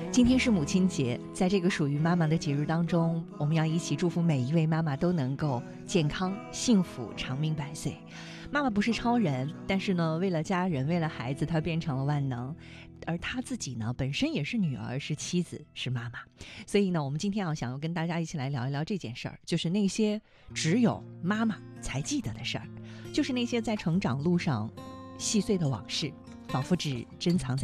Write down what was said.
今天是母亲节，在这个属于妈妈的节日当中，我们要一起祝福每一位妈妈都能够健康、幸福、长命百岁。妈妈不是超人，但是呢，为了家人，为了孩子，她变成了万能。而她自己呢，本身也是女儿，是妻子，是妈妈。所以呢，我们今天想要跟大家一起来聊一聊这件事儿，就是那些只有妈妈才记得的事儿，就是那些在成长路上细碎的往事，仿佛只珍藏在